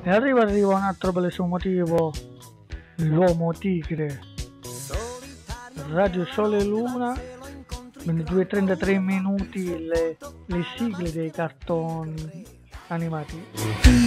E arriva un altro bellissimo motivo, l'uomo tigre. Radio Sole e Luna, 22:33 minuti le sigle dei cartoni animati.